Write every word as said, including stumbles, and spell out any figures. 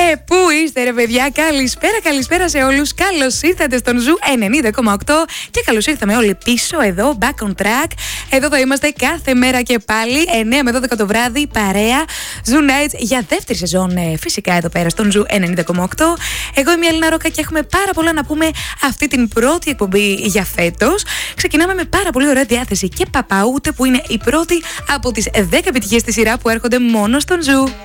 Ε, πού είστε ρε παιδιά, καλησπέρα, καλησπέρα σε όλους. Καλώς ήρθατε στον Ζου ενενήντα κόμμα οκτώ και καλώς ήρθαμε όλοι πίσω εδώ, back on track. Εδώ θα είμαστε κάθε μέρα και πάλι, εννιά με δώδεκα το βράδυ, παρέα. Zoo Nights για δεύτερη σεζόν, ε, φυσικά εδώ πέρα στον Ζου ενενήντα κόμμα οκτώ. Εγώ είμαι η Έλληνα Ρόκα και έχουμε πάρα πολλά να πούμε αυτή την πρώτη εκπομπή για φέτος. Ξεκινάμε με πάρα πολύ ωραία διάθεση και Παπαούτε, που είναι η πρώτη από τις δέκα επιτυχίες στη σειρά που έρχονται μόνο στον Ζου.